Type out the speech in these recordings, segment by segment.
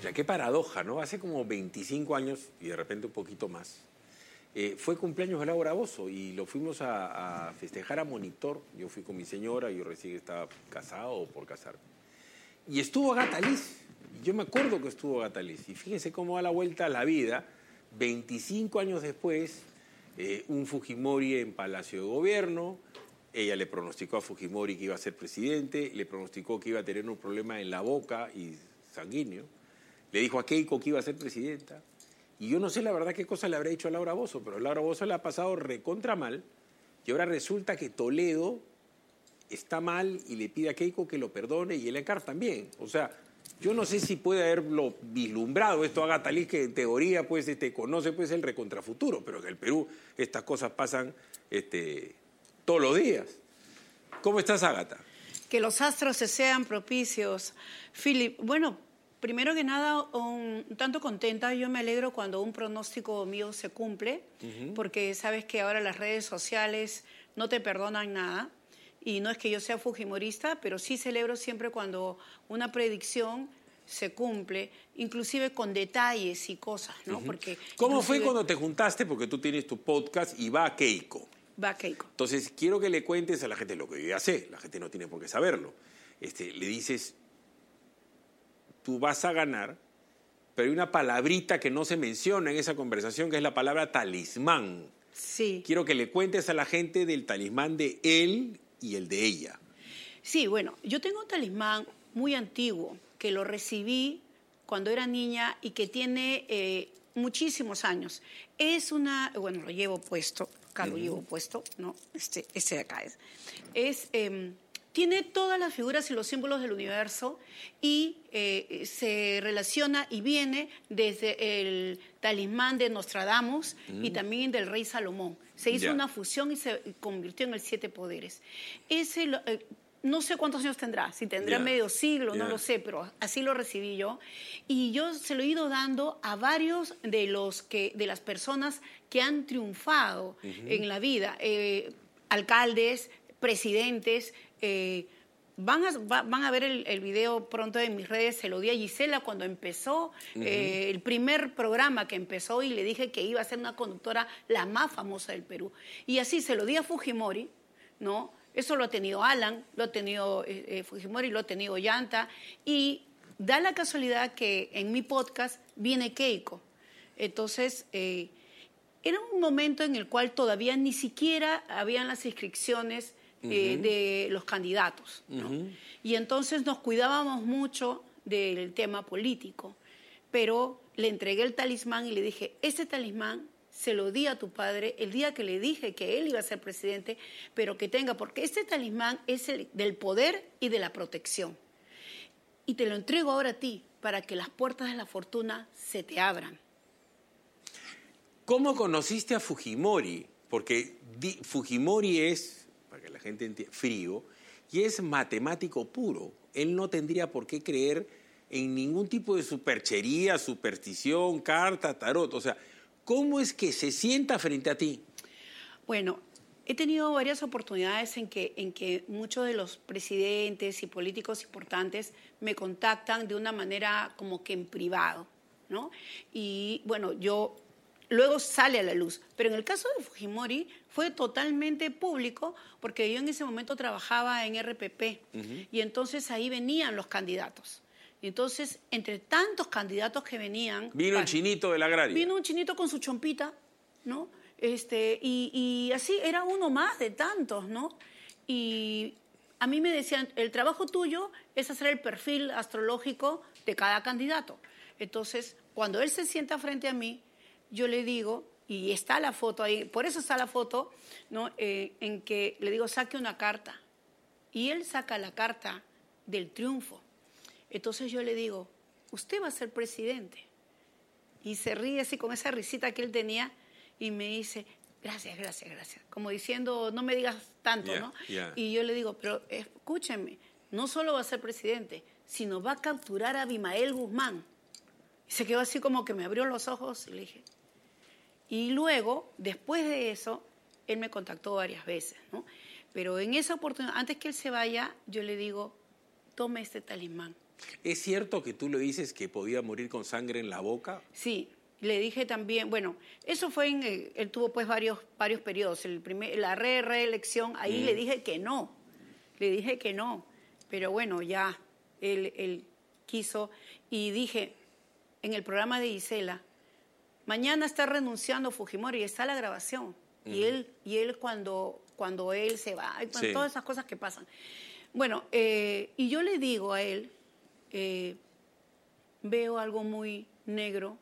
sea, qué paradoja, ¿no? Hace como 25 años, y de repente un poquito más, fue cumpleaños de Laura Bozzo y lo fuimos a festejar a Monitor. Yo fui con mi señora, yo recién estaba casado o por casarme. Y estuvo Agatha Liz. Yo me acuerdo que estuvo Agatha Liz. Y fíjense cómo da la vuelta a la vida. 25 años después, un Fujimori en Palacio de Gobierno. Ella le pronosticó a Fujimori que iba a ser presidente, le pronosticó que iba a tener un problema en la boca y sanguíneo. Le dijo a Keiko que iba a ser presidenta. Y yo no sé la verdad qué cosa le habrá dicho a Laura Bozzo, pero Laura Bozzo le ha pasado recontra mal. Y ahora resulta que Toledo está mal y le pide a Keiko que lo perdone y el Encar también. O sea, yo no sé si puede haberlo vislumbrado esto Agatha Liz, que en teoría pues, conoce pues, el recontrafuturo, pero en el Perú estas cosas pasan todos los días. ¿Cómo estás, Agatha? Que los astros se sean propicios. Philip, bueno, primero que nada, un tanto contenta. Yo me alegro cuando un pronóstico mío se cumple, porque sabes que ahora las redes sociales no te perdonan nada. Y no es que yo sea fujimorista, pero sí celebro siempre cuando una predicción se cumple, inclusive con detalles y cosas, ¿no? Porque ¿Cómo fue cuando te juntaste? Porque tú tienes tu podcast y va Keiko. Va Keiko. Entonces, quiero que le cuentes a la gente lo que yo ya sé. La gente no tiene por qué saberlo. Le dices, tú vas a ganar, pero hay una palabrita que no se menciona en esa conversación, que es la palabra talismán. Sí. Quiero que le cuentes a la gente del talismán de él y el de ella. Sí, bueno, yo tengo un talismán muy antiguo que lo recibí cuando era niña y que tiene muchísimos años. Es una, bueno, lo llevo puesto, acá lo llevo puesto, ¿no? Este de acá es tiene todas las figuras y los símbolos del universo y se relaciona y viene desde el talismán de Nostradamus y también del rey Salomón. Se hizo una fusión y se convirtió en el 7 poderes. No sé cuántos años tendrá, si tendrá medio siglo, no lo sé, pero así lo recibí yo. Y yo se lo he ido dando a varios de las personas que han triunfado en la vida, alcaldes, presidentes. Van a ver el video pronto en mis redes. Se lo di a Gisela cuando empezó el primer programa que empezó y le dije que iba a ser una conductora la más famosa del Perú. Y así se lo di a Fujimori, ¿no? Eso lo ha tenido Alan, lo ha tenido Fujimori, lo ha tenido Llanta. Y da la casualidad que en mi podcast viene Keiko. Entonces, era un momento en el cual todavía ni siquiera habían las inscripciones de los candidatos, ¿no? Y entonces nos cuidábamos mucho del tema político, pero le entregué el talismán y le dije, este talismán se lo di a tu padre el día que le dije que él iba a ser presidente, pero que tenga, porque este talismán es el del poder y de la protección. Y te lo entrego ahora a ti, para que las puertas de la fortuna se te abran. ¿Cómo conociste a Fujimori? Porque Fujimori es, para que la gente entienda, frío, y es matemático puro. Él no tendría por qué creer en ningún tipo de superchería, superstición, carta, tarot. O sea, ¿cómo es que se sienta frente a ti? Bueno, he tenido varias oportunidades en que muchos de los presidentes y políticos importantes me contactan de una manera como que en privado, ¿no? Y bueno, luego sale a la luz. Pero en el caso de Fujimori fue totalmente público porque yo en ese momento trabajaba en RPP y entonces ahí venían los candidatos. Y entonces, entre tantos candidatos que venían... Vino un chinito del agrario. Vino un chinito con su chompita, ¿no? Y así era uno más de tantos, ¿no? Y a mí me decían, el trabajo tuyo es hacer el perfil astrológico de cada candidato. Entonces, cuando él se sienta frente a mí, yo le digo, y está la foto ahí, por eso está la foto, ¿no? En que le digo, saque una carta. Y él saca la carta del triunfo. Entonces yo le digo, usted va a ser presidente. Y se ríe así con esa risita que él tenía y me dice, gracias, gracias, gracias. Como diciendo, no me digas tanto, ¿no? Y yo le digo, pero escúchenme, no solo va a ser presidente, sino va a capturar a Abimael Guzmán. Y se quedó así como que me abrió los ojos y le dije. Y luego, después de eso, él me contactó varias veces, ¿no? Pero en esa oportunidad, antes que él se vaya, yo le digo, tome este talismán. ¿Es cierto que tú le dices que podía morir con sangre en la boca? Sí, le dije también, bueno, eso fue él tuvo pues varios periodos. La reelección, ahí le dije que no, pero bueno, ya él quiso y dije en el programa de Gisela, mañana está renunciando Fujimori y está la grabación. Y él cuando él se va, y Sí. todas esas cosas que pasan. Bueno, y yo le digo a él, veo algo muy negro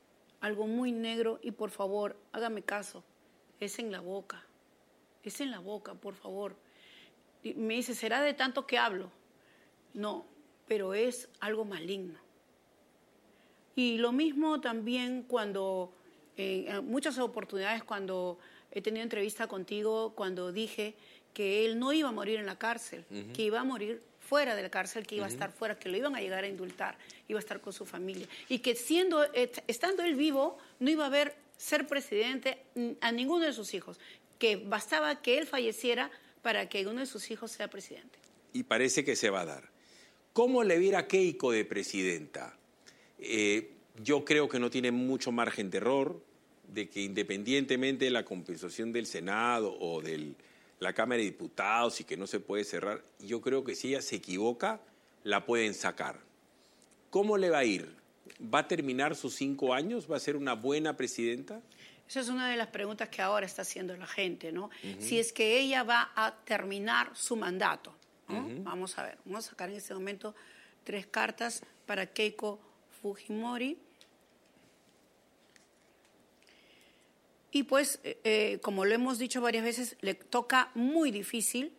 y por favor, hágame caso, es en la boca, por favor. Y me dice, ¿será de tanto que hablo? No, pero es algo maligno. Y lo mismo también cuando, en muchas oportunidades cuando he tenido entrevista contigo, cuando dije que él no iba a morir en la cárcel, que iba a morir fuera de la cárcel, que iba a estar fuera, que lo iban a llegar a indultar, iba a estar con su familia. Y que estando él vivo, no iba a haber ser presidente a ninguno de sus hijos, que bastaba que él falleciera para que uno de sus hijos sea presidente. Y parece que se va a dar. ¿Cómo le viera Keiko de presidenta? Yo creo que no tiene mucho margen de error, de que independientemente de la composición del Senado o de la Cámara de Diputados y que no se puede cerrar, yo creo que si ella se equivoca, la pueden sacar. ¿Cómo le va a ir? ¿Va a terminar sus 5 años? ¿Va a ser una buena presidenta? Esa es una de las preguntas que ahora está haciendo la gente, ¿no? Si es que ella va a terminar su mandato, ¿no? Vamos a ver, vamos a sacar en este momento 3 cartas para Keiko Fujimori. Y pues, como lo hemos dicho varias veces, le toca muy difícil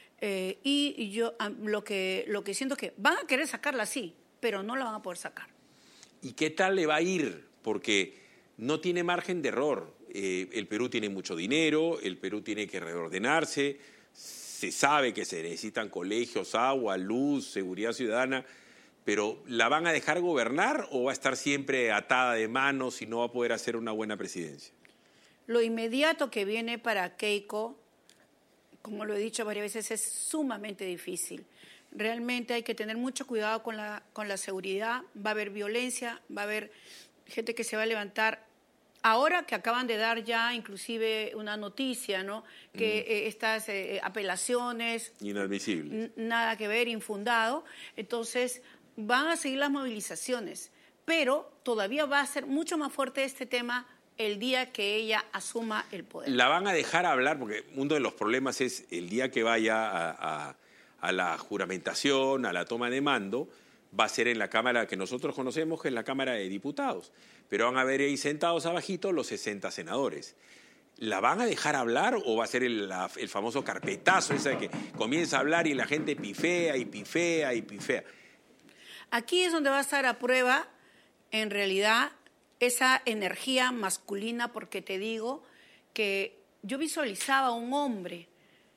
y yo lo que siento que van a querer sacarla, sí, pero no la van a poder sacar. ¿Y qué tal le va a ir? Porque no tiene margen de error. El Perú tiene mucho dinero, el Perú tiene que reordenarse, se sabe que se necesitan colegios, agua, luz, seguridad ciudadana, pero ¿la van a dejar gobernar o va a estar siempre atada de manos y no va a poder hacer una buena presidencia? Lo inmediato que viene para Keiko, como lo he dicho varias veces, es sumamente difícil. Realmente hay que tener mucho cuidado con la seguridad. Va a haber violencia, va a haber gente que se va a levantar. Ahora que acaban de dar ya inclusive una noticia, ¿no? Que estas apelaciones... Inadmisible. Nada que ver, infundado. Entonces van a seguir las movilizaciones, pero todavía va a ser mucho más fuerte este tema el día que ella asuma el poder. ¿La van a dejar hablar? Porque uno de los problemas es el día que vaya a la juramentación, a la toma de mando, va a ser en la Cámara que nosotros conocemos, que es la Cámara de Diputados. Pero van a ver ahí sentados abajito los 60 senadores. ¿La van a dejar hablar o va a ser el famoso carpetazo, ese de que comienza a hablar y la gente pifea y pifea y pifea? Aquí es donde va a estar a prueba, en realidad, esa energía masculina, porque te digo que yo visualizaba a un hombre,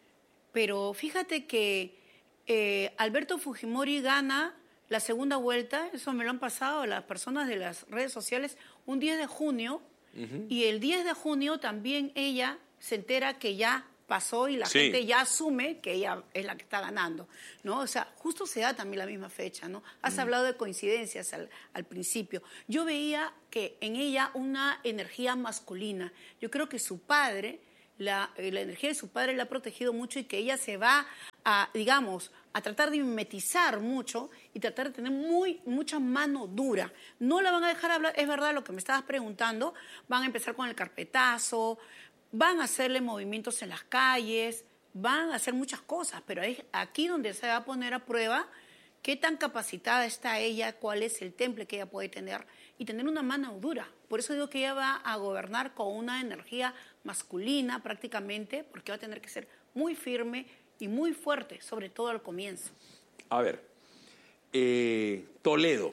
pero fíjate que Alberto Fujimori gana la segunda vuelta, eso me lo han pasado las personas de las redes sociales, un 10 de junio, y el 10 de junio también ella se entera que ya pasó y la gente ya asume que ella es la que está ganando, ¿no? O sea, justo se da también la misma fecha, ¿no? Has hablado de coincidencias al principio. Yo veía que en ella una energía masculina. Yo creo que su padre, la energía de su padre la ha protegido mucho y que ella se va a, digamos, a tratar de mimetizar mucho y tratar de tener mucha mano dura. No la van a dejar hablar, es verdad lo que me estabas preguntando, van a empezar con el carpetazo, van a hacerle movimientos en las calles, van a hacer muchas cosas, pero es aquí donde se va a poner a prueba qué tan capacitada está ella, cuál es el temple que ella puede tener y tener una mano dura. Por eso digo que ella va a gobernar con una energía masculina prácticamente, porque va a tener que ser muy firme y muy fuerte, sobre todo al comienzo. A ver, Toledo.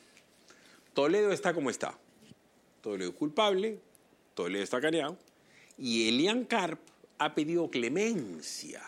Toledo está como está. Toledo es culpable, Toledo está caneado. Y Elian Karp ha pedido clemencia.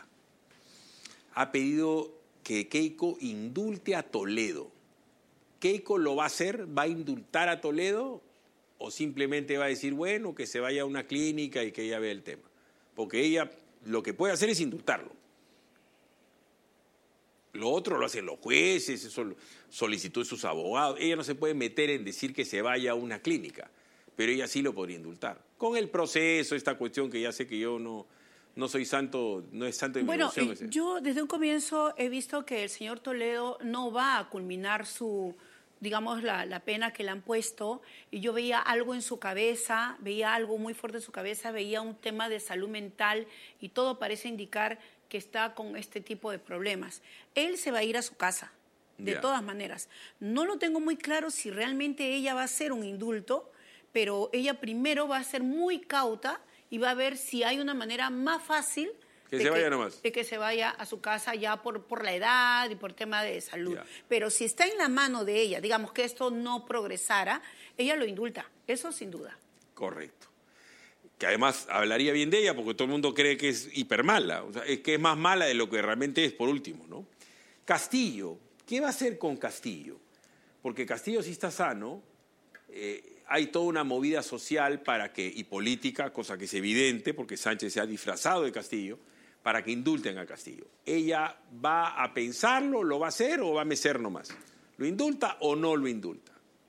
Ha pedido que Keiko indulte a Toledo. ¿Keiko lo va a hacer? ¿Va a indultar a Toledo? ¿O simplemente va a decir, bueno, que se vaya a una clínica y que ella vea el tema? Porque ella lo que puede hacer es indultarlo. Lo otro lo hacen los jueces, eso lo solicitó sus abogados. Ella no se puede meter en decir que se vaya a una clínica, pero ella sí lo podría indultar. Con el proceso, esta cuestión que ya sé que yo no soy santo, no es santo de mi devoción. Bueno, yo desde un comienzo he visto que el señor Toledo no va a culminar su, digamos, la pena que le han puesto, y yo veía algo en su cabeza, veía algo muy fuerte en su cabeza, veía un tema de salud mental y todo parece indicar que está con este tipo de problemas. Él se va a ir a su casa, de todas maneras. No lo tengo muy claro si realmente ella va a hacer un indulto, pero ella primero va a ser muy cauta y va a ver si hay una manera más fácil de que se vaya a su casa ya por la edad y por tema de salud. Pero si está en la mano de ella, digamos que esto no progresara, ella lo indulta, eso sin duda. Correcto. Que además hablaría bien de ella porque todo el mundo cree que es hiper mala, o sea, es que es más mala de lo que realmente es, por último, ¿no? Castillo, ¿qué va a hacer con Castillo? Porque Castillo sí está sano, hay toda una movida social y política, cosa que es evidente porque Sánchez se ha disfrazado de Castillo, para que indulten a Castillo. ¿Ella va a pensarlo, lo va a hacer o va a mecer nomás? ¿Lo indulta o no lo indulta?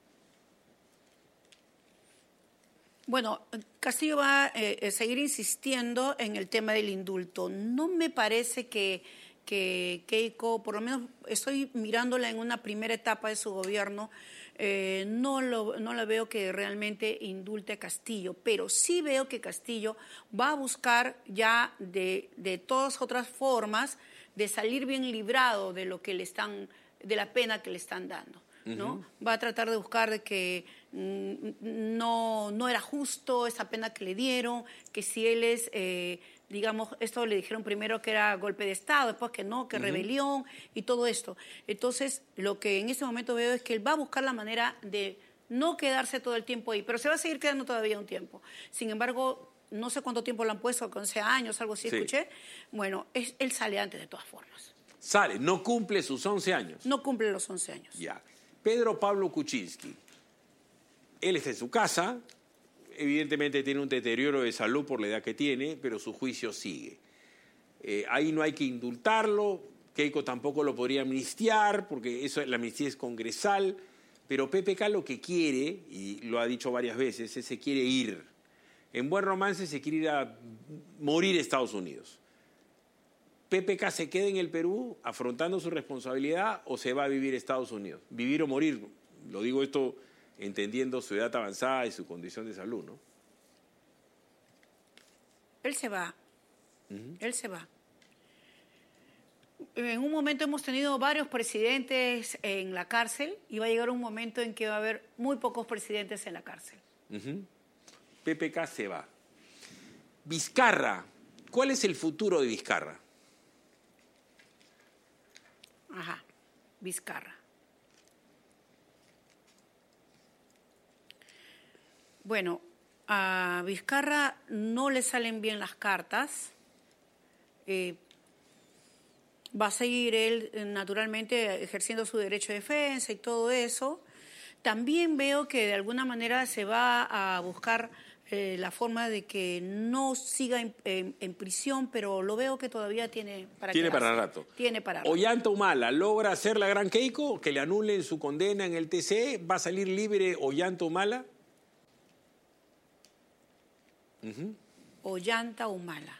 Bueno, Castillo va a seguir insistiendo en el tema del indulto. No me parece que Keiko, por lo menos estoy mirándola en una primera etapa de su gobierno, no la veo que realmente indulte a Castillo, pero sí veo que Castillo va a buscar ya de todas otras formas de salir bien librado de lo que de la pena que le están dando, ¿no? Va a tratar de buscar de que no era justo esa pena que le dieron, que si él es, digamos, esto le dijeron primero que era golpe de Estado, después que no, que rebelión y todo esto. Entonces, lo que en este momento veo es que él va a buscar la manera de no quedarse todo el tiempo ahí, pero se va a seguir quedando todavía un tiempo. Sin embargo, no sé cuánto tiempo lo han puesto, 11 años, algo así, escuché. Bueno, él sale antes de todas formas. Sale, no cumple sus 11 años. No cumple los 11 años. Ya. Pedro Pablo Kuczynski. Él está en su casa, evidentemente tiene un deterioro de salud por la edad que tiene, pero su juicio sigue. Ahí no hay que indultarlo, Keiko tampoco lo podría amnistiar, porque la amnistía es congresal, pero PPK lo que quiere, y lo ha dicho varias veces, es se quiere ir. En Buen Romance se quiere ir a morir a Estados Unidos. ¿PPK se queda en el Perú afrontando su responsabilidad o se va a vivir a Estados Unidos? Vivir o morir, lo digo esto entendiendo su edad avanzada y su condición de salud, ¿no? Él se va. Él se va. En un momento hemos tenido varios presidentes en la cárcel y va a llegar un momento en que va a haber muy pocos presidentes en la cárcel. PPK se va. Vizcarra. ¿Cuál es el futuro de Vizcarra? Ajá, Vizcarra. Bueno, a Vizcarra no le salen bien las cartas. Va a seguir él, naturalmente, ejerciendo su derecho de defensa y todo eso. También veo que de alguna manera se va a buscar la forma de que no siga en prisión, pero lo veo que todavía tiene para rato. Tiene para rato. Ollanta Humala logra hacer la gran Keiko, que le anulen su condena en el TC. ¿Va a salir libre Ollanta Humala? Ollanta Humala.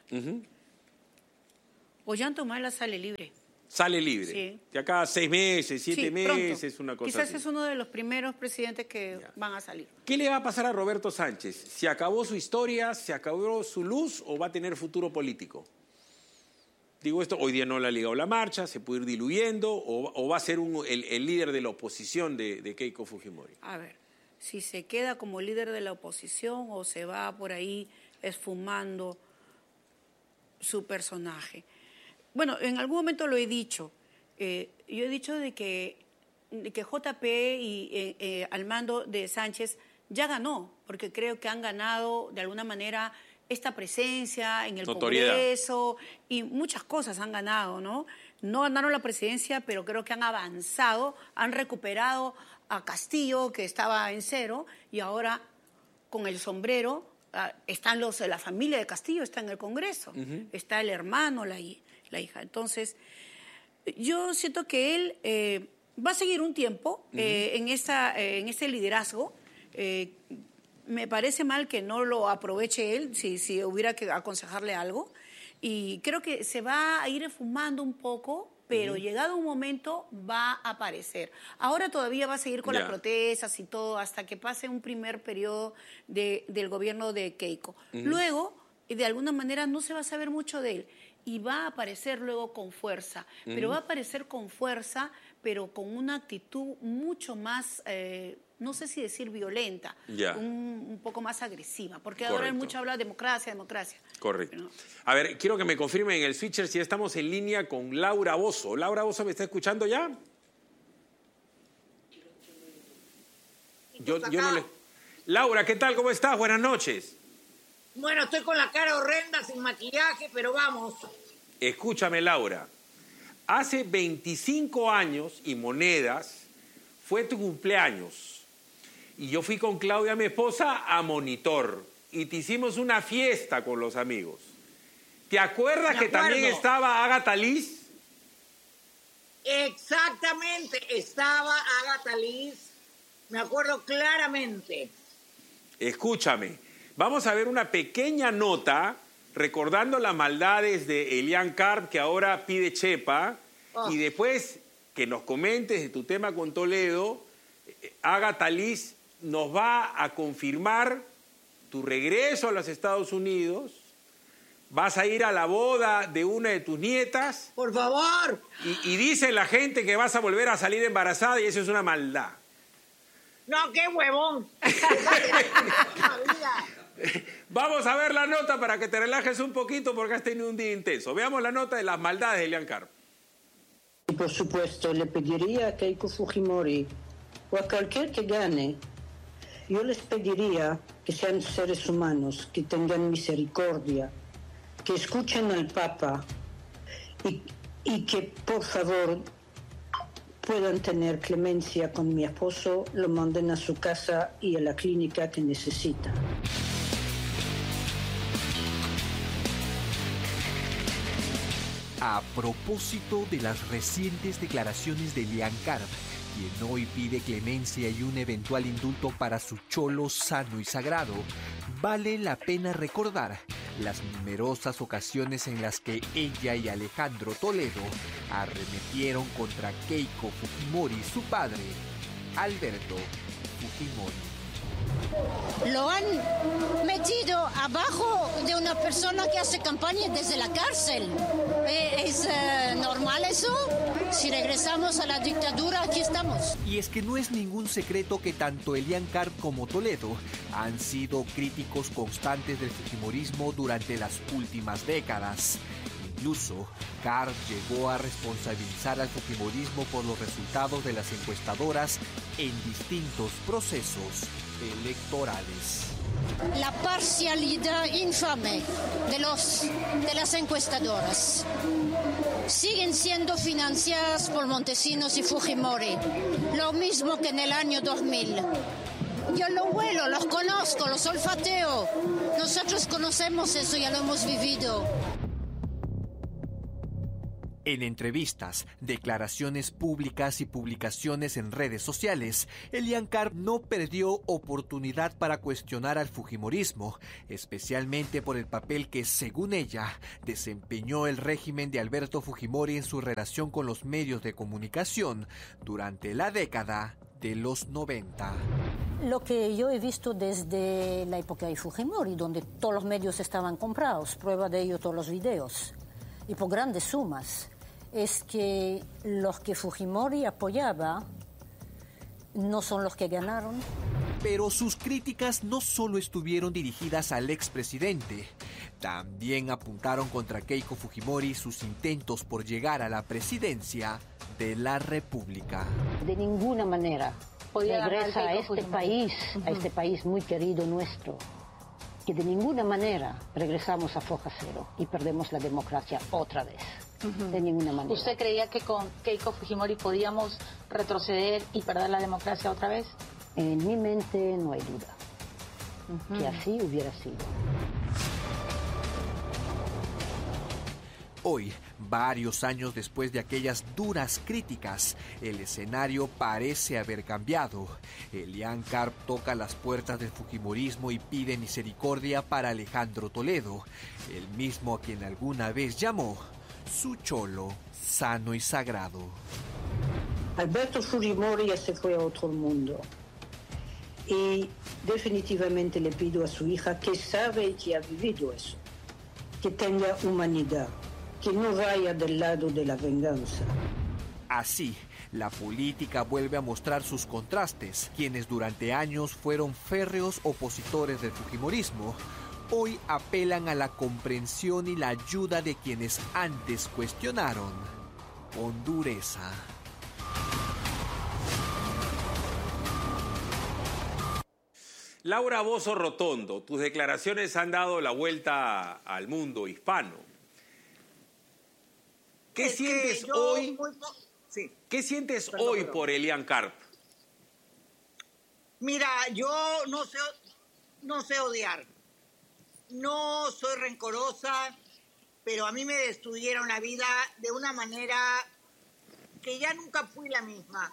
Ollanta Humala sale libre. Sale libre. Sí. De acá a 6 meses, 7 meses, pronto. Una cosa Quizás así. es uno de los primeros presidentes que van a salir. ¿Qué le va a pasar a Roberto Sánchez? ¿Se acabó su historia? ¿Se acabó su luz? ¿O va a tener futuro político? Digo esto, hoy día no le ha ligado la marcha, se puede ir diluyendo, o va a ser el líder de la oposición de Keiko Fujimori. A ver, si se queda como líder de la oposición o se va por ahí esfumando su personaje. Bueno, en algún momento lo he dicho. Yo he dicho de que JP y al mando de Sánchez ya ganó, porque creo que han ganado de alguna manera esta presencia en el Congreso y muchas cosas han ganado, ¿no? No ganaron la presidencia, pero creo que han avanzado, han recuperado a Castillo, que estaba en 0, y ahora con el sombrero están la familia de Castillo está en el Congreso, está el hermano, la hija. Entonces, Yo siento que él va a seguir un tiempo en este liderazgo. Me parece mal que no lo aproveche él, si hubiera que aconsejarle algo. Y creo que se va a ir esfumando un poco, pero llegado un momento va a aparecer. Ahora todavía va a seguir con las protestas y todo hasta que pase un primer periodo del gobierno de Keiko. Luego, de alguna manera, no se va a saber mucho de él y va a aparecer luego con fuerza. Pero va a aparecer con fuerza, pero con una actitud mucho más... no sé si decir violenta, un poco más agresiva, porque ahora mucho habla de democracia. Correcto. Pero, a ver, quiero que me confirmen en el switcher si estamos en línea con Laura Bozzo. Laura Bozzo, ¿me está escuchando ya? Yo no le... Laura, ¿qué tal? ¿Cómo estás? Buenas noches. Bueno, estoy con la cara horrenda, sin maquillaje, pero vamos. Escúchame, Laura. Hace 25 años y monedas fue tu cumpleaños. Y yo fui con Claudia, mi esposa, a Monitor. Y te hicimos una fiesta con los amigos. ¿Te acuerdas que también estaba Agatha Liz? Exactamente, estaba Agatha Liz. Me acuerdo claramente. Escúchame, vamos a ver una pequeña nota recordando las maldades de Elian Karp, que ahora pide chepa. Y después que nos comentes de tu tema con Toledo, Agatha Liz nos va a confirmar tu regreso a los Estados Unidos. Vas a ir a la boda de una de tus nietas. ¡Por favor! Y dice la gente que vas a volver a salir embarazada y eso es una maldad. No, qué huevón. Vamos a ver la nota para que te relajes un poquito porque has tenido un día intenso. Veamos la nota de las maldades de Elian Karp. Y por supuesto le pediría a Keiko Fujimori o a cualquier que gane, yo les pediría que sean seres humanos, que tengan misericordia, que escuchen al Papa y que por favor puedan tener clemencia con mi esposo, lo manden a su casa y a la clínica que necesita. A propósito de las recientes declaraciones de Elian Karp, quien hoy pide clemencia y un eventual indulto para su cholo sano y sagrado, vale la pena recordar las numerosas ocasiones en las que ella y Alejandro Toledo arremetieron contra Keiko Fujimori y su padre, Alberto Fujimori. Lo han metido abajo de una persona que hace campaña desde la cárcel. ¿Es normal eso? Si regresamos a la dictadura, aquí estamos. Y es que no es ningún secreto que tanto Elian Karp como Toledo han sido críticos constantes del fujimorismo durante las últimas décadas. Incluso, Karp llegó a responsabilizar al fujimorismo por los resultados de las encuestadoras en distintos procesos electorales. La parcialidad infame de las encuestadoras siguen siendo financiadas por Montesinos y Fujimori, lo mismo que en el año 2000. Yo lo huelo, los conozco, los olfateo. Nosotros conocemos eso, ya lo hemos vivido. En entrevistas, declaraciones públicas y publicaciones en redes sociales, Elian Karp no perdió oportunidad para cuestionar al fujimorismo, especialmente por el papel que, según ella, desempeñó el régimen de Alberto Fujimori en su relación con los medios de comunicación durante la década de los 90. Lo que yo he visto desde la época de Fujimori, donde todos los medios estaban comprados, prueba de ello todos los videos, y por grandes sumas, es que los que Fujimori apoyaba no son los que ganaron. Pero sus críticas no solo estuvieron dirigidas al expresidente, también apuntaron contra Keiko Fujimori y sus intentos por llegar a la presidencia de la República. De ninguna manera regresa a este país muy querido nuestro, que de ninguna manera regresamos a foja cero y perdemos la democracia otra vez. De ninguna manera. ¿Usted creía que con Keiko Fujimori podíamos retroceder y perder la democracia otra vez? En mi mente no hay duda que así hubiera sido. Hoy, varios años después de aquellas duras críticas, el escenario parece haber cambiado. Elian Karp toca las puertas del fujimorismo y pide misericordia para Alejandro Toledo, el mismo a quien alguna vez llamó su cholo sano y sagrado. Alberto Fujimori ya se fue a otro mundo. Y definitivamente le pido a su hija, que sabe y que ha vivido eso, que tenga humanidad, que no vaya del lado de la venganza. Así, la política vuelve a mostrar sus contrastes. Quienes durante años fueron férreos opositores del fujimorismo, hoy apelan a la comprensión y la ayuda de quienes antes cuestionaron con dureza. Laura Bozzo Rotondo, tus declaraciones han dado la vuelta al mundo hispano. ¿Qué sientes hoy? Sí. ¿Qué sientes hoy por Elian Karp? Mira, yo no sé odiar. No soy rencorosa, pero a mí me destruyeron la vida de una manera que ya nunca fui la misma.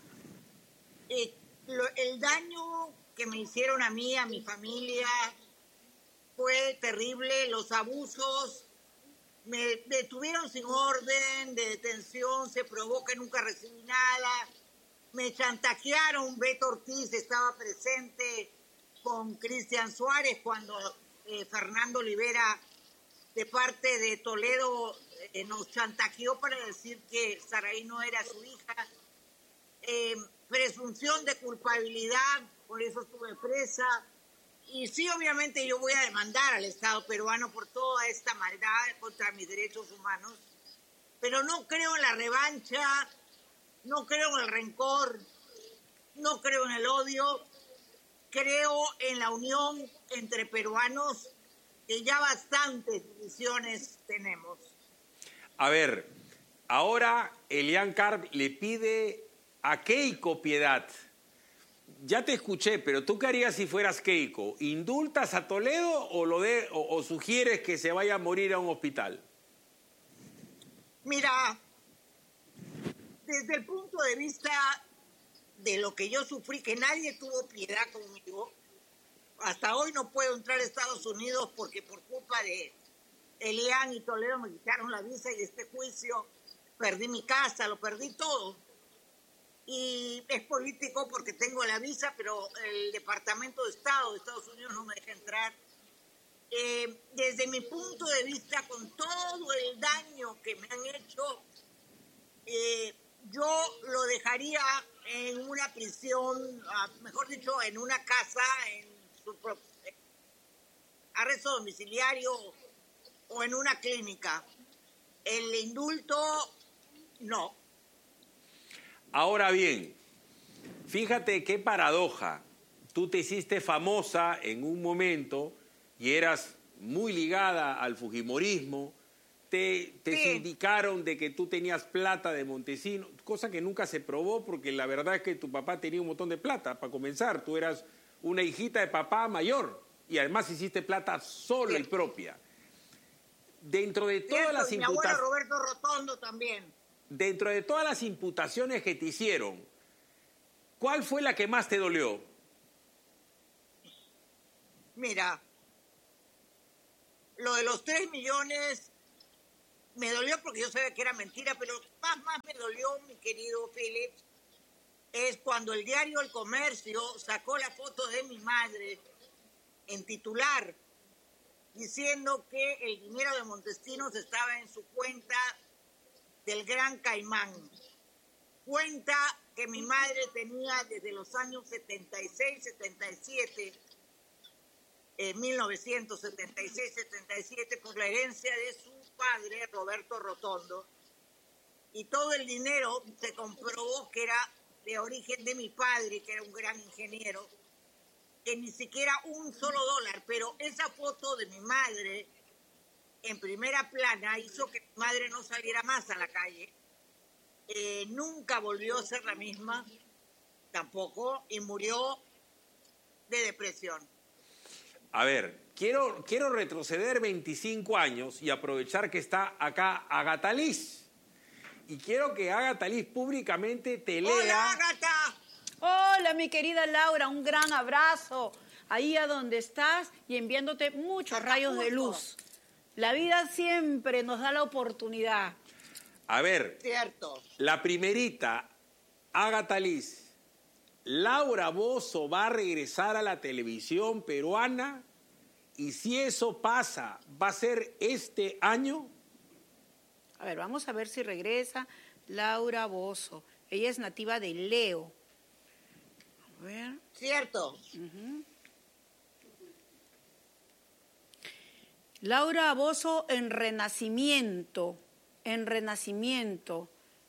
El daño que me hicieron a mí, a mi familia, fue terrible. Los abusos me detuvieron sin orden de detención, se probó que nunca recibí nada. Me chantajearon, Beto Ortiz estaba presente con Cristian Suárez cuando Fernando Olivera, de parte de Toledo, nos chantajeó para decir que Saraí no era su hija. Presunción de culpabilidad, por eso estuve presa. Y sí, obviamente yo voy a demandar al Estado peruano por toda esta maldad contra mis derechos humanos, pero no creo en la revancha, no creo en el rencor, no creo en el odio, creo en la unión entre peruanos, que ya bastantes divisiones tenemos. A ver, ahora Elian Karp le pide a Keiko piedad. Ya te escuché, pero ¿tú qué harías si fueras Keiko? ¿Indultas a Toledo o sugieres que se vaya a morir a un hospital? Mira, desde el punto de vista de lo que yo sufrí, que nadie tuvo piedad conmigo, hasta hoy no puedo entrar a Estados Unidos porque por culpa de Elian y Toledo me quitaron la visa y este juicio perdí mi casa, lo perdí todo. Y es político porque tengo la visa, pero el Departamento de Estado de Estados Unidos no me deja entrar. Desde mi punto de vista, con todo el daño que me han hecho, yo lo dejaría en una prisión, mejor dicho, en una casa, en su arresto domiciliario o en una clínica. El indulto, no. Ahora bien, fíjate qué paradoja. Tú te hiciste famosa en un momento y eras muy ligada al fujimorismo. Te sindicaron de que tú tenías plata de Montesinos, cosa que nunca se probó porque la verdad es que tu papá tenía un montón de plata. Para comenzar, tú eras una hijita de papá mayor y además hiciste plata sola y propia. Dentro de todas las mi abuelo Roberto Rotondo también. Dentro de todas las imputaciones que te hicieron, ¿cuál fue la que más te dolió? Mira, lo de los 3 millones me dolió porque yo sabía que era mentira, pero más me dolió, mi querido Philip, es cuando el diario El Comercio sacó la foto de mi madre en titular, diciendo que el dinero de Montesinos estaba en su cuenta del Gran Caimán. Cuenta que mi madre tenía desde los años 76, 77, 1976, 77, por la herencia de su padre, Roberto Rotondo, y todo el dinero se comprobó que era de origen de mi padre, que era un gran ingeniero, que ni siquiera un solo dólar, pero esa foto de mi madre en primera plana hizo que mi madre no saliera más a la calle. Nunca volvió a ser la misma, tampoco, y murió de depresión. A ver, quiero retroceder 25 años y aprovechar que está acá Agatha Liz. Y quiero que Agatha Liz públicamente te lea... ¡Hola, Agatha! Hola, mi querida Laura, un gran abrazo ahí a donde estás y enviándote muchos rayos de luz. La vida siempre nos da la oportunidad. A ver, Cierto. la primerita, Agatha Liz, Laura Bozzo va a regresar a la televisión peruana y si eso pasa, ¿va a ser este año? A ver, vamos a ver si regresa Laura Bozzo. Ella es nativa de Leo. A ver. Cierto. Laura Bozzo en Renacimiento. En Renacimiento.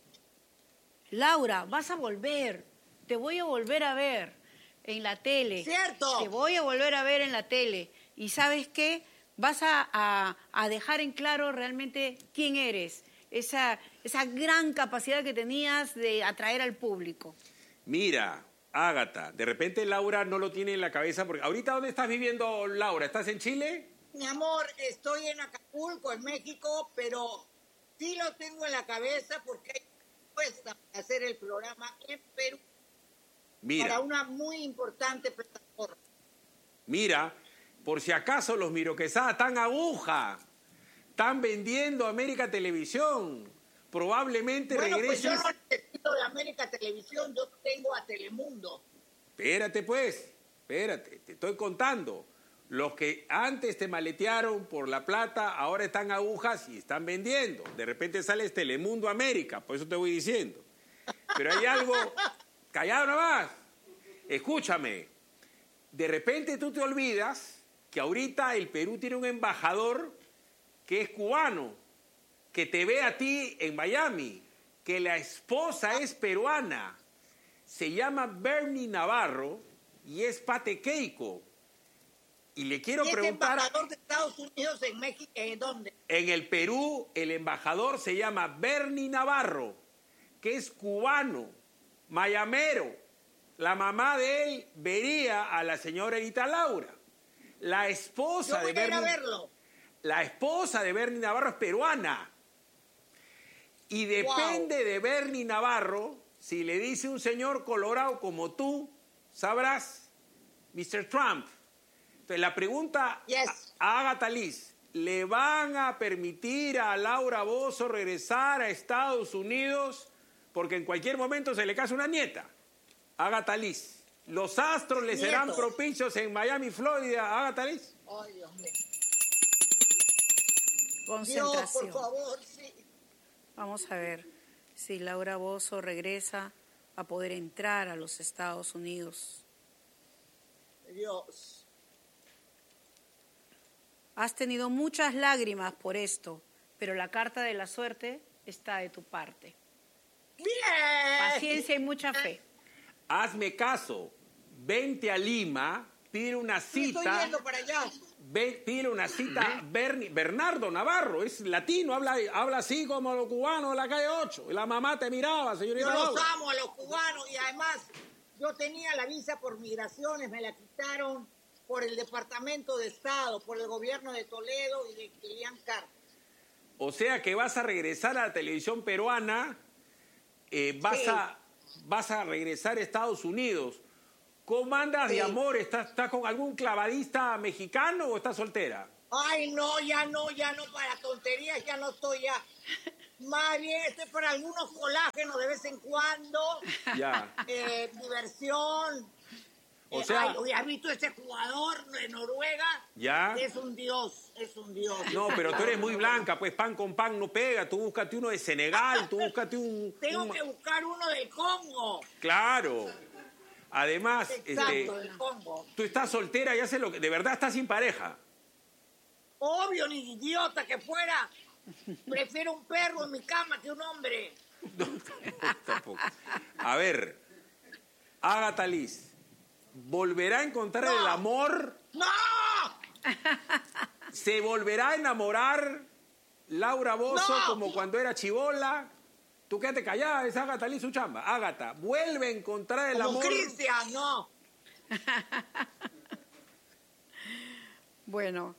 Laura, vas a volver. Te voy a volver a ver en la tele. Cierto. Te voy a volver a ver en la tele. Y ¿sabes qué? Vas a dejar en claro realmente quién eres. Esa gran capacidad que tenías de atraer al público. Mira, Agatha, de repente Laura no lo tiene en la cabeza porque... ¿Ahorita dónde estás viviendo, Laura? ¿Estás en Chile? Mi amor, estoy en Acapulco, en México, pero sí lo tengo en la cabeza porque hay propuesta para hacer el programa en Perú. Mira. Para una muy importante plataforma. Mira, por si acaso los Miro Quesada están aguja, están vendiendo América Televisión. Probablemente Bueno, regreses... pues yo no necesito de América Televisión, yo tengo a Telemundo. Espérate pues, espérate, te estoy contando. Los que antes te maletearon por la plata, ahora están agujas y están vendiendo. De repente sales Telemundo América, por eso te voy diciendo. Pero hay algo... Callado nomás. Escúchame. De repente tú te olvidas que ahorita el Perú tiene un embajador que es cubano, que te ve a ti en Miami, que la esposa es peruana. Se llama Bernie Navarro y es patequeico. Y le quiero preguntar... ¿Es embajador de Estados Unidos en México? ¿En dónde? En el Perú, el embajador se llama Bernie Navarro, que es cubano, mayamero. La mamá de él vería a la señora Erita Laura. La esposa Yo voy de a ir a Bernie... verlo. La esposa de Bernie Navarro es peruana. Y depende de Bernie Navarro, si le dice un señor colorado como tú, sabrás, Mr. Trump. Entonces, la pregunta a Agatha Liz, ¿le van a permitir a Laura Bozzo regresar a Estados Unidos? Porque en cualquier momento se le casa una nieta. Agatha Liz, ¿los astros le serán propicios en Miami, Florida, Agatha Liz? Ay, Dios mío. Concentración. Dios, por favor, sí. Vamos a ver si Laura Bozzo regresa a poder entrar a los Estados Unidos. Dios. Has tenido muchas lágrimas por esto, pero la carta de la suerte está de tu parte. ¡Bien! Paciencia y mucha fe. Hazme caso, vente a Lima, pide una cita. Estoy yendo para allá. Pide una cita Bernardo Navarro, es latino, habla así como los cubanos de la calle 8. Y la mamá te miraba, señorita Yo los Laura. amo a los cubanos y además yo tenía la visa por migraciones, me la quitaron por el Departamento de Estado, por el gobierno de Toledo y de Kilian Carr. O sea que vas a regresar a la televisión peruana, vas a regresar a Estados Unidos. ¿Cómo andas de amor? ¿Estás con algún clavadista mexicano o estás soltera? Ay, no, ya no, para tonterías, ya no estoy ya. Más bien, para algunos colágenos de vez en cuando. Ya. Diversión. O sea... ¿has visto ese jugador de Noruega? Ya. Es un dios, es un dios. No, pero tú eres muy blanca, pues pan con pan no pega. Tú búscate uno de Senegal, tú búscate Tengo que buscar uno del Congo. Claro. Además, Exacto, del Congo. tú estás soltera y haces lo que... De verdad estás sin pareja. Obvio, ni idiota que fuera. Prefiero un perro en mi cama que un hombre. No, tampoco. A ver, Agatha Liz, ¿volverá a encontrar el amor? ¡No! ¿Se volverá a enamorar Laura Bozzo como cuando era chibola? Tú quédate callada, es Agatha Liz su chamba. Agatha, vuelve a encontrar el Como amor. Cristian, no. Bueno,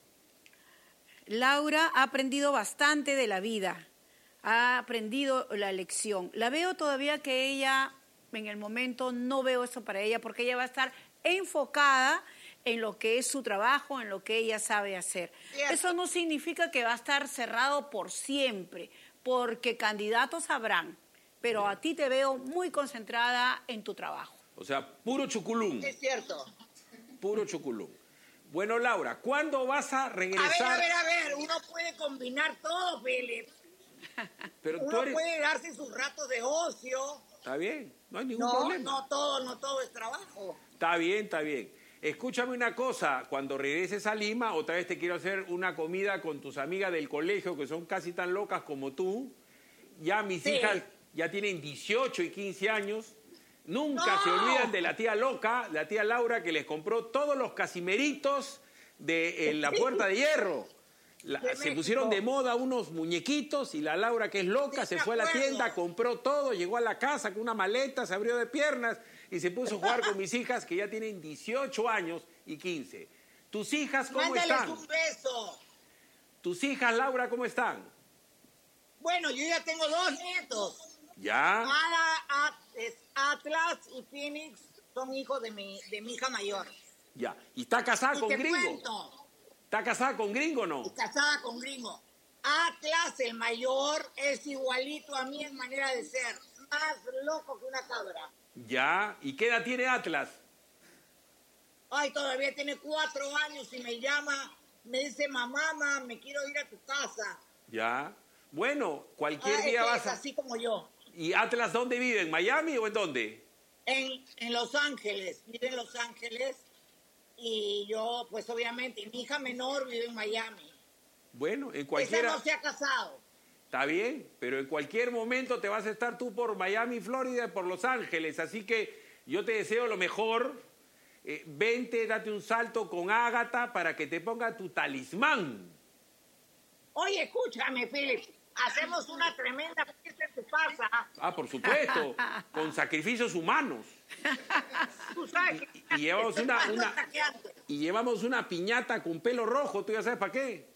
Laura ha aprendido bastante de la vida, ha aprendido la lección. La veo todavía que ella, en el momento, no veo eso para ella, porque ella va a estar enfocada en lo que es su trabajo, en lo que ella sabe hacer. Cierto. Eso no significa que va a estar cerrado por siempre, porque candidatos habrán, pero a ti te veo muy concentrada en tu trabajo. O sea, puro chuculum. Es cierto. Puro chuculum. Bueno, Laura, ¿cuándo vas a regresar? A ver, uno puede combinar todo, Philip. Pero tú Uno eres... puede darse sus ratos de ocio. Está bien, no hay ningún No, problema. no todo es trabajo. Está bien, está bien. Escúchame una cosa, cuando regreses a Lima, otra vez te quiero hacer una comida con tus amigas del colegio, que son casi tan locas como tú. Ya mis Sí. hijas ya tienen 18 y 15 años. Nunca ¡No! se olvidan de la tía loca, la tía Laura, que les compró todos los casimeritos de la Puerta de Hierro. De Se México. pusieron de moda unos muñequitos y la Laura, que es loca, Sí, se me fue a la acuerdo. tienda, compró todo, llegó a la casa con una maleta, se abrió de piernas y se puso a jugar con mis hijas, que ya tienen 18 años y 15. ¿Tus hijas cómo Mándales están? un beso. ¿Tus hijas, Laura, cómo están? Bueno, yo ya tengo 2 nietos. ¿Ya? Atlas y Phoenix son hijos de mi hija mayor. Ya. ¿Y está casada Y con te gringo? cuento, ¿Está casada con gringo o no? casada con gringo. Atlas, el mayor, es igualito a mí en manera de ser. Más loco que una cabra. Ya. ¿Y qué edad tiene Atlas? Ay, todavía tiene 4 años y me llama, me dice, mamá, me quiero ir a tu casa. Ya. Bueno, cualquier Es día que vas es a... así como yo. ¿Y Atlas dónde vive? ¿En Miami o en dónde? En Los Ángeles, vive en Los Ángeles. Y yo, pues obviamente, mi hija menor vive en Miami. Bueno, en Esa cualquiera... no se ha casado. Está bien, pero en cualquier momento te vas a estar tú por Miami, Florida, por Los Ángeles. Así que yo te deseo lo mejor. Vente, date un salto con Ágata para que te ponga tu talismán. Oye, escúchame, Philip. Hacemos una tremenda fiesta en tu casa. Ah, por supuesto, con sacrificios humanos. Tú sabes que Y llevamos estoy más una- loca que antes. Y llevamos una piñata con pelo rojo, ¿tú ya sabes para qué?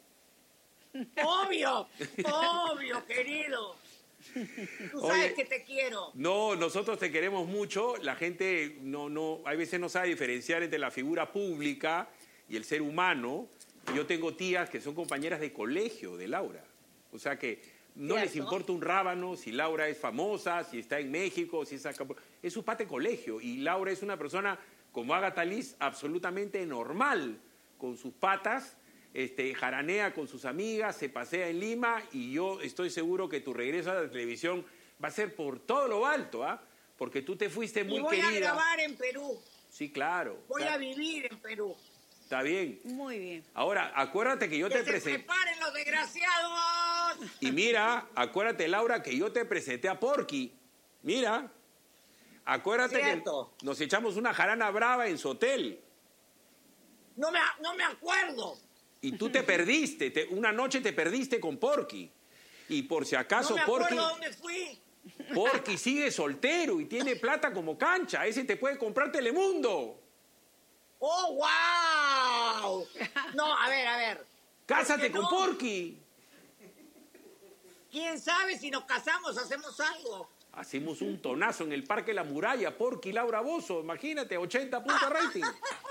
Obvio, querido. Tú Oye. sabes que te quiero. No, nosotros te queremos mucho. La gente hay veces no sabe diferenciar entre la figura pública y el ser humano. Yo tengo tías que son compañeras de colegio de Laura. O sea que no les ¿Cierto? importa un rábano si Laura es famosa, si está en México, si es acá. Es su pate colegio. Y Laura es una persona, como Ágata Liz, absolutamente normal, con sus patas. Jaranea con sus amigas, se pasea en Lima y yo estoy seguro que tu regreso a la televisión va a ser por todo lo alto, ¿ah? Porque tú te fuiste muy Y voy querida. a grabar en Perú. Sí, claro. Voy Claro. a vivir en Perú. Está bien. Muy bien. Ahora, acuérdate que yo ¡Que te se presenté. preparen los desgraciados! Y mira, acuérdate, Laura, que yo te presenté a Porky. Mira. Acuérdate Cierto. que nos echamos una jarana brava en su hotel. No me acuerdo. Y tú te perdiste. Una noche te perdiste con Porky. Y por si acaso, No me Porky. acuerdo dónde fui. Porky sigue soltero y tiene plata como cancha. Ese te puede comprar Telemundo. ¡Oh, wow! No, a ver. Cásate ¿Por con qué no? Porky. ¿Quién sabe si nos casamos, hacemos algo? Hacemos un tonazo en el Parque La Muralla, Porky, Laura Bozzo. Imagínate, 80 puntos rating.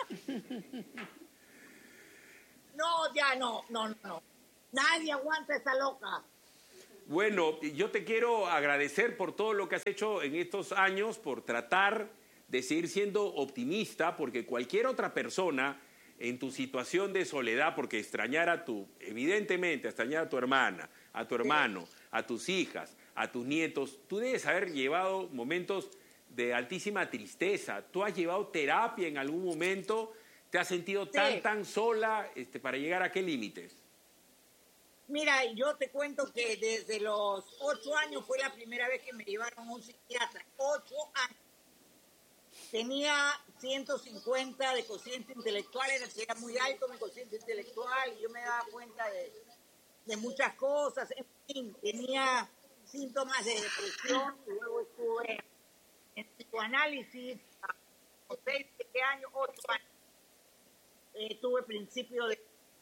No, ya no. Nadie aguanta esa loca. Bueno, yo te quiero agradecer por todo lo que has hecho en estos años, por tratar de seguir siendo optimista, porque cualquier otra persona en tu situación de soledad, porque evidentemente, extrañar a tu hermana, a tu hermano, a tus hijas, a tus nietos, tú debes haber llevado momentos de altísima tristeza. ¿Tú has llevado terapia en algún momento? ¿Te has sentido tan sola para llegar a qué límites? Mira, yo te cuento que desde los 8 años fue la primera vez que me llevaron a un psiquiatra. 8 años. Tenía 150 de cociente intelectual, era muy alto mi cociente intelectual y yo me daba cuenta de muchas cosas. En fin, tenía síntomas de depresión y luego estuve en psicoanálisis a 6, 7 años, 8 años. Tuve principio de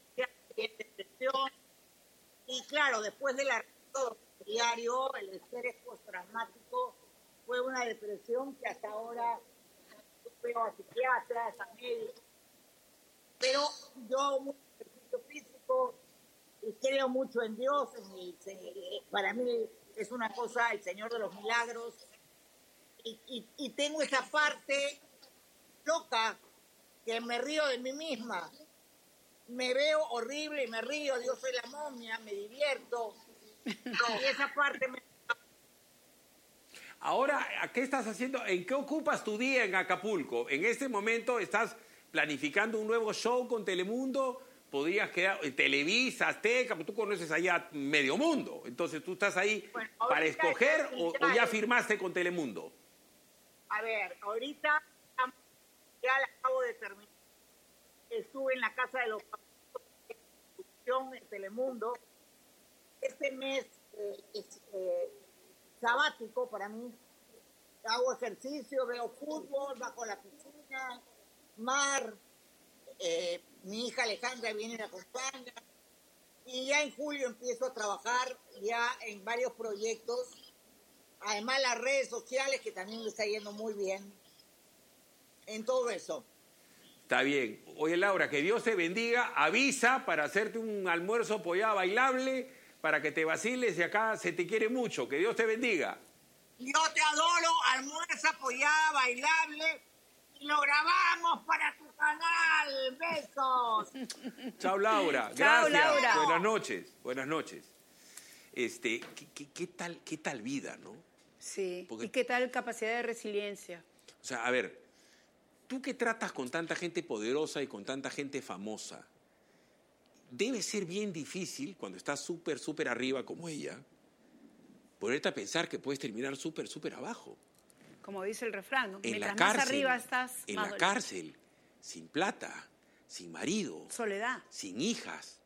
claro, después del arresto diario, el estrés postraumático fue una depresión que hasta ahora veo a psiquiatras, a médicos, pero yo mucho ejercicio físico y creo mucho en Dios, para mí es una cosa, el Señor de los Milagros, y tengo esa parte loca que me río de mí misma. Me veo horrible y me río, yo soy la momia, me divierto. Y esa parte me... Ahora, ¿qué estás haciendo? ¿En qué ocupas tu día en Acapulco? En este momento estás planificando un nuevo show con Telemundo. Podrías quedar en Televisa, Azteca, tú conoces allá medio mundo. Entonces, ¿tú estás ahí para escoger o ya firmaste con Telemundo? A ver, ahorita ya la acabo de terminar. Estuve en la Casa de los en Telemundo. Este mes es sabático para mí. Hago ejercicio, veo fútbol, bajo la piscina, mar. Mi hija Alejandra viene y me acompaña. Y ya en julio empiezo a trabajar ya en varios proyectos. Además las redes sociales, que también me está yendo muy bien. En todo eso. Está bien. Oye, Laura, que Dios te bendiga. Avisa para hacerte un almuerzo pollada bailable, para que te vaciles y acá se te quiere mucho. Que Dios te bendiga. Yo te adoro, almuerza pollada bailable y lo grabamos para tu canal. Besos. Chao, Laura. Chao, Gracias. Laura. Buenas noches. Buenas noches. ¿Qué tal vida, no? Sí. Porque... ¿Y qué tal capacidad de resiliencia? O sea, a ver, tú que tratas con tanta gente poderosa y con tanta gente famosa, debe ser bien difícil cuando estás súper arriba como ella, ponerte a pensar que puedes terminar súper abajo. Como dice el refrán, ¿no? En Mientras la cárcel, más arriba estás, en más la cárcel, sin plata, sin marido, soledad. sin hijas,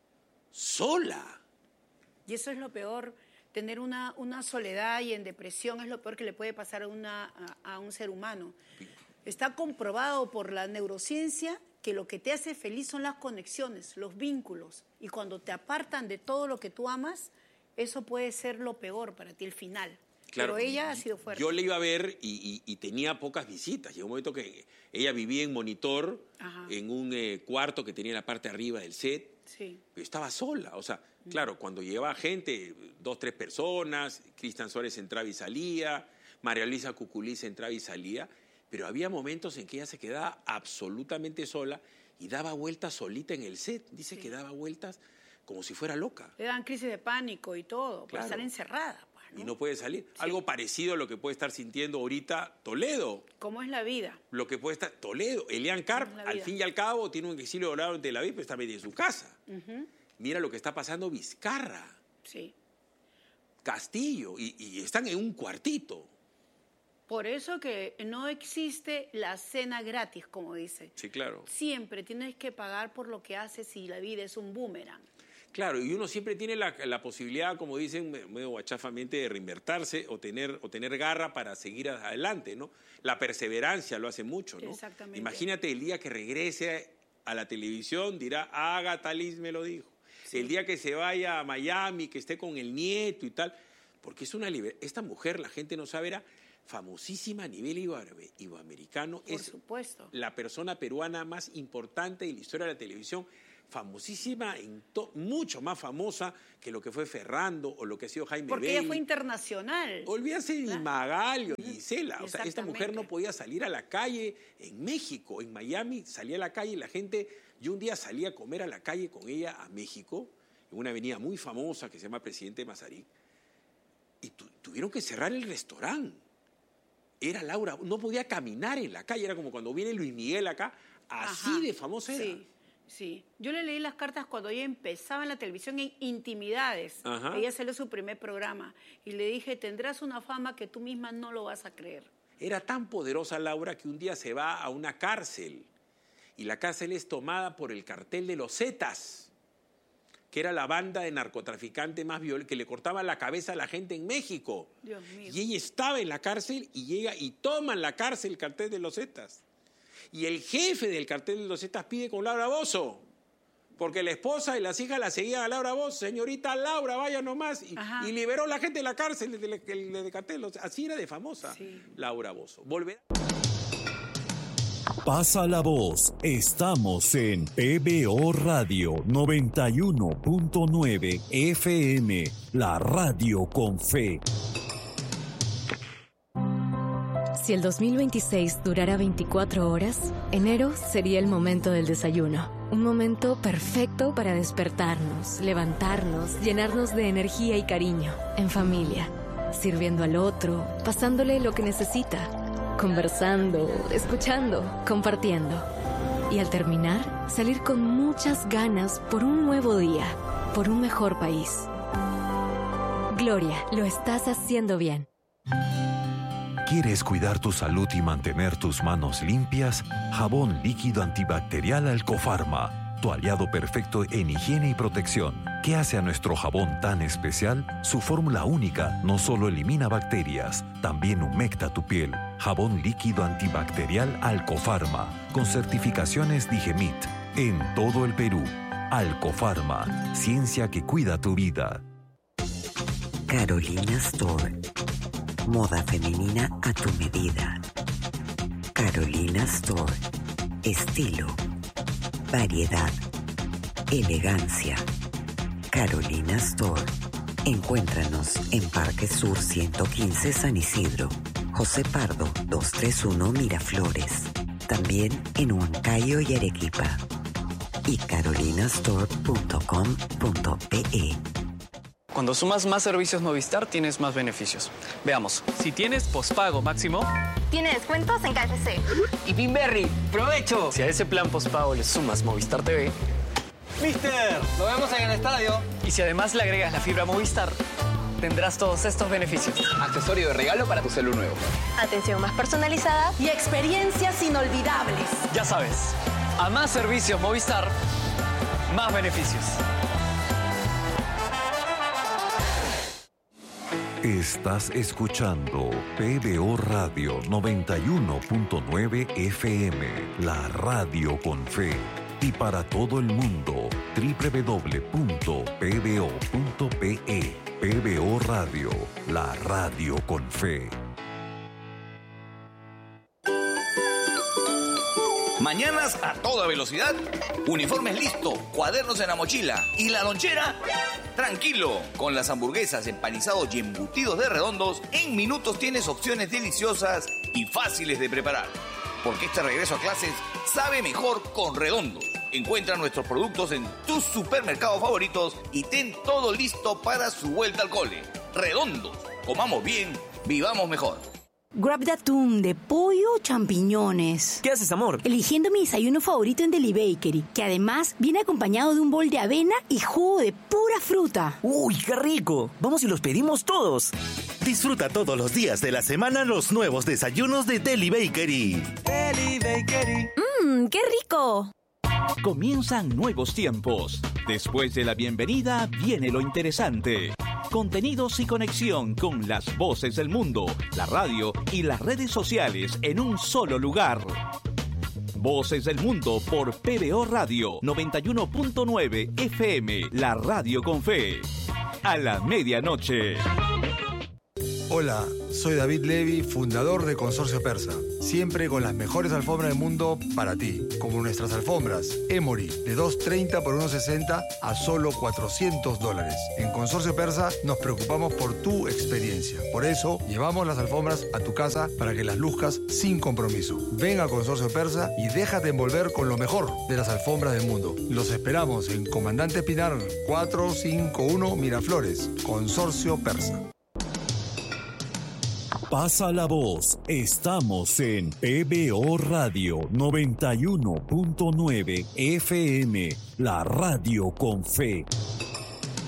sola. Y eso es lo peor, tener una soledad y en depresión es lo peor que le puede pasar a un ser humano. Está comprobado por la neurociencia que lo que te hace feliz son las conexiones, los vínculos. Y cuando te apartan de todo lo que tú amas, eso puede ser lo peor para ti, el final. Claro, pero ella ha sido fuerte. Yo le iba a ver y tenía pocas visitas. Llegó un momento que ella vivía en Monitor, Ajá. en un cuarto que tenía en la parte de arriba del set. Sí. Pero estaba sola. O sea, claro, cuando llegaba gente, 2, 3 personas, Cristian Suárez entraba y salía, María Luisa Cuculiz entraba y salía, pero había momentos en que ella se quedaba absolutamente sola y daba vueltas solita en el set. Dice que daba vueltas como si fuera loca. Le dan crisis de pánico y todo, por Claro. estar encerrada. ¿No? Y no puede salir. Sí. Algo parecido a lo que puede estar sintiendo ahorita Toledo. ¿Cómo es la vida? Lo que puede estar Toledo. Elian Karp, La al vida. fin y al cabo, tiene un exilio dorado en Tel Aviv, pero está medio en su casa. Mira lo que está pasando Vizcarra, Sí. Castillo, y están en un cuartito. Por eso que no existe la cena gratis, como dice. Sí, claro. Siempre tienes que pagar por lo que haces y la vida es un boomerang. Claro, y uno siempre tiene la posibilidad, como dicen medio guachafamente, de reinvertirse o tener garra para seguir adelante, ¿no? La perseverancia lo hace mucho, ¿no? Exactamente. Imagínate el día que regrese a la televisión, dirá, Agatha Liz me lo dijo. Sí. El día que se vaya a Miami, que esté con el nieto y tal, porque es esta mujer, la gente no sabe, era famosísima a nivel iberoamericano. Por supuesto. La persona peruana más importante de la historia de la televisión, famosísima, mucho más famosa que lo que fue Ferrando o lo que ha sido Jaime Porque Bailey. ella fue internacional. Olvídate de Magalio y Gisela. O sea, esta mujer no podía salir a la calle en México, en Miami, salía a la calle y la gente... Yo un día salí a comer a la calle con ella a México, en una avenida muy famosa que se llama Presidente Mazarik, y tuvieron que cerrar el restaurante. Era Laura, no podía caminar en la calle, era como cuando viene Luis Miguel acá, así Ajá. de famosa era. Sí. Sí, yo le leí las cartas cuando ella empezaba en la televisión en Intimidades. Ajá. Ella salió su primer programa y le dije, tendrás una fama que tú misma no lo vas a creer. Era tan poderosa Laura que un día se va a una cárcel y la cárcel es tomada por el cartel de los Zetas, que era la banda de narcotraficantes más violenta, que le cortaba la cabeza a la gente en México. Dios mío. Y ella estaba en la cárcel y llega y toma en la cárcel el cartel de los Zetas. Y el jefe del cartel de los Zetas pide con Laura Bozzo porque la esposa y las hijas la seguían a Laura Bozzo. Señorita Laura, vaya nomás. Y liberó a la gente de la cárcel de Decatel. Así era de famosa Laura Bozzo. Volverá. Pasa la voz. Estamos en PBO Radio 91.9 FM, la radio con fe. Si el 2026 durara 24 horas, enero sería el momento del desayuno. Un momento perfecto para despertarnos, levantarnos, llenarnos de energía y cariño, en familia, sirviendo al otro, pasándole lo que necesita, conversando, escuchando, compartiendo. Y al terminar, salir con muchas ganas por un nuevo día, por un mejor país. Gloria, lo estás haciendo bien. ¿Quieres cuidar tu salud y mantener tus manos limpias? Jabón líquido antibacterial Alcofarma, tu aliado perfecto en higiene y protección. ¿Qué hace a nuestro jabón tan especial? Su fórmula única no solo elimina bacterias, también humecta tu piel. Jabón líquido antibacterial Alcofarma, con certificaciones Digemit, en todo el Perú. Alcofarma, ciencia que cuida tu vida. Carolina Store. Moda femenina a tu medida. Carolina Store. Estilo, variedad, elegancia. Carolina Store. Encuéntranos en Parque Sur 115 San Isidro, José Pardo 231 Miraflores. También en Huancayo y Arequipa. Y carolinastore.com.pe. Cuando sumas más servicios Movistar, tienes más beneficios. Veamos. Si tienes pospago máximo, tiene descuentos en KFC. Y Pinberry, ¡provecho! Si a ese plan pospago le sumas Movistar TV, ¡Mister! ¡Lo vemos en el estadio! Y si además le agregas la fibra Movistar, tendrás todos estos beneficios. Accesorio de regalo para tu celu nuevo. Atención más personalizada y experiencias inolvidables. Ya sabes, a más servicios Movistar, más beneficios. Estás escuchando PBO Radio 91.9 FM, la radio con fe. Y para todo el mundo, www.pbo.pe. PBO Radio, la radio con fe. Mañanas a toda velocidad, uniformes listo, cuadernos en la mochila y la lonchera. Tranquilo, con las hamburguesas, empanizados y embutidos de Redondos, en minutos tienes opciones deliciosas y fáciles de preparar. Porque este regreso a clases sabe mejor con Redondos. Encuentra nuestros productos en tus supermercados favoritos y ten todo listo para su vuelta al cole. Redondos, comamos bien, vivamos mejor. Grab de atún, de pollo o champiñones. ¿Qué haces, amor? Eligiendo mi desayuno favorito en Deli Bakery, que además viene acompañado de un bol de avena y jugo de pura fruta. ¡Uy, qué rico! Vamos y los pedimos todos. Disfruta todos los días de la semana los nuevos desayunos de Deli Bakery. Deli Bakery. ¡Qué rico! Comienzan nuevos tiempos. Después de la bienvenida viene lo interesante. Contenidos y conexión con las voces del mundo, la radio y las redes sociales en un solo lugar. Voces del Mundo por PBO Radio 91.9 FM, la radio con fe. A la medianoche. Hola, soy David Levy, fundador de Consorcio Persa. Siempre con las mejores alfombras del mundo para ti. Como nuestras alfombras Emory, de $230 por $160 a solo $400. En Consorcio Persa nos preocupamos por tu experiencia. Por eso, llevamos las alfombras a tu casa para que las luzcas sin compromiso. Ven a Consorcio Persa y déjate envolver con lo mejor de las alfombras del mundo. Los esperamos en Comandante Pinar 451 Miraflores. Consorcio Persa. Pasa la voz. Estamos en PBO Radio 91.9 FM, la radio con fe.